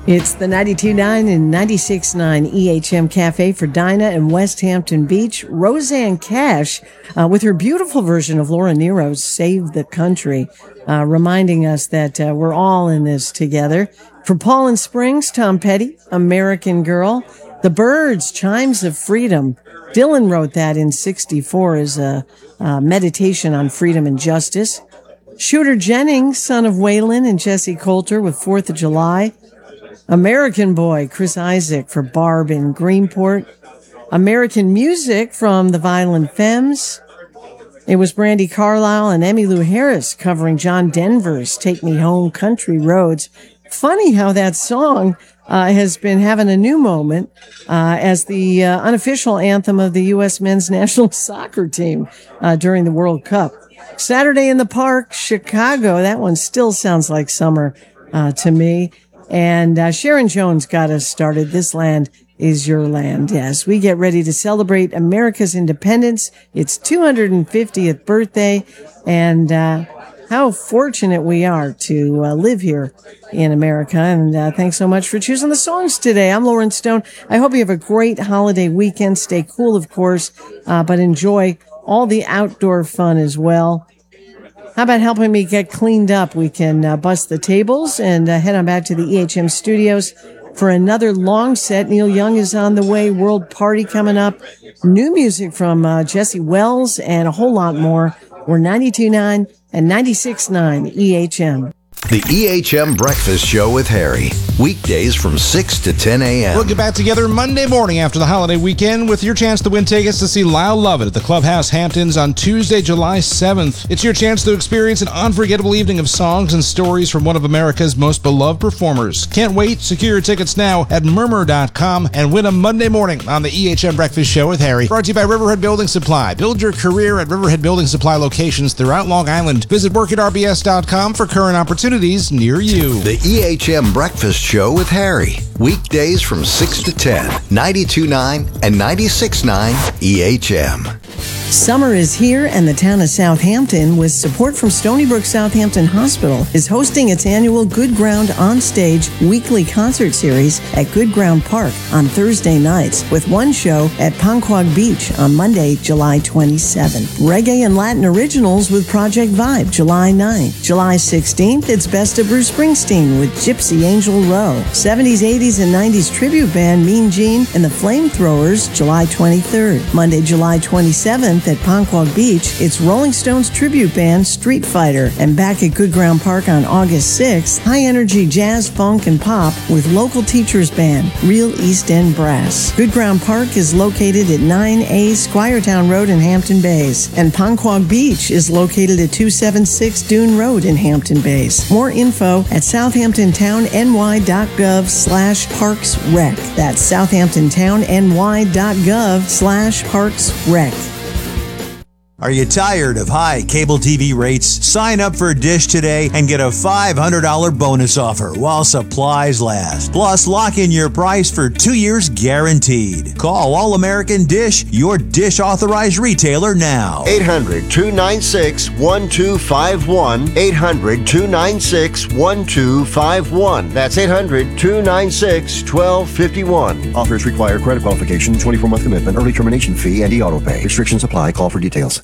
It's the 92.9 and 96.9 EHM Cafe for Dinah in West Hampton Beach. Rosanne Cash with her beautiful version of Laura Nero's Save the Country, reminding us that we're all in this together. For Paul Springs, Tom Petty, American Girl. The Byrds, Chimes of Freedom. Dylan wrote that in 64 as a meditation on freedom and justice. Shooter Jennings, son of Waylon and Jesse Coulter with 4th of July. American Boy, Chris Isaac for Barb in Greenport. American Music from the Violent Femmes. It was Brandi Carlile and Emmylou Harris covering John Denver's Take Me Home Country Roads. Funny how that song has been having a new moment as the unofficial anthem of the U.S. men's national soccer team during the World Cup. Saturday in the Park, Chicago. That one still sounds like summer to me. And Sharon Jones got us started. This land is your land. Yes, we get ready to celebrate America's independence. Its 250th birthday. And how fortunate we are to live here in America. And thanks so much for choosing the songs today. I'm Lauren Stone. I hope you have a great holiday weekend. Stay cool, of course, but enjoy all the outdoor fun as well. How about helping me get cleaned up? We can bust the tables and head on back to the EHM studios for another long set. Neil Young is on the way. World Party coming up. New music from Jesse Wells and a whole lot more. We're 92.9 and 96.9 EHM. The EHM Breakfast Show with Harry. Weekdays from 6 to 10 a.m. We'll get back together Monday morning after the holiday weekend with your chance to win tickets to see Lyle Lovett at the Clubhouse Hamptons on Tuesday, July 7th. It's your chance to experience an unforgettable evening of songs and stories from one of America's most beloved performers. Can't wait. Secure your tickets now at murmur.com and win them Monday morning on the EHM Breakfast Show with Harry. Brought to you by Riverhead Building Supply. Build your career at Riverhead Building Supply locations throughout Long Island. Visit workatrbs.com for current opportunities near you. The EHM Breakfast Show with Harry. Weekdays from 6 to 10. 92.9 and 96.9 EHM. Summer is here, and the town of Southampton, with support from Stony Brook Southampton Hospital, is hosting its annual Good Ground On Stage weekly concert series at Good Ground Park on Thursday nights, with one show at Ponquag Beach on Monday, July 27th. Reggae and Latin originals with Project Vibe, July 9th. July 16th, it's Best of Bruce Springsteen with Gypsy Angel Row. 70s, 80s, and 90s tribute band Mean Gene and the Flamethrowers, July 23rd. Monday, July 27th, at Ponquag Beach, it's Rolling Stones tribute band Street Fighter. And back at Good Ground Park on August 6th, high-energy jazz, funk, and pop with local teachers band Real East End Brass. Good Ground Park is located at 9A Squiretown Road in Hampton Bays, and Ponquag Beach is located at 276 Dune Road in Hampton Bays. More info at southamptontowny.gov/parksrec. That's southamptontowny.gov/parksrec. Are you tired of high cable TV rates? Sign up for Dish today and get a $500 bonus offer while supplies last. Plus, lock in your price for 2 years guaranteed. Call All American Dish, your Dish authorized retailer now. 800-296-1251. 800-296-1251. That's 800-296-1251. Offers require credit qualification, 24-month commitment, early termination fee, and e-auto pay. Restrictions apply. Call for details.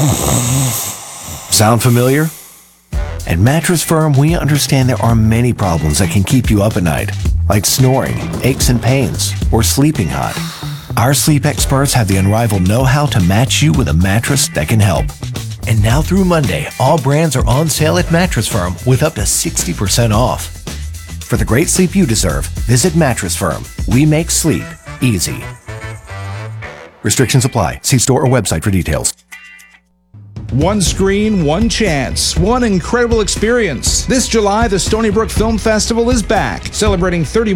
Sound familiar? At Mattress Firm, we understand there are many problems that can keep you up at night, like snoring, aches and pains, or sleeping hot. Our sleep experts have the unrivaled know-how to match you with a mattress that can help. And now through Monday, all brands are on sale at Mattress Firm with up to 60% off. For the great sleep you deserve, visit Mattress Firm. We make sleep easy. Restrictions apply. See store or website for details. One screen, one chance, one incredible experience. This July, the Stony Brook Film Festival is back, celebrating 30